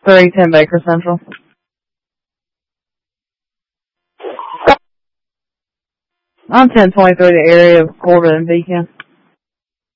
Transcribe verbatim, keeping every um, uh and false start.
three ten Baker Central. I'm ten twenty-three, the area of Corbin and Beacon.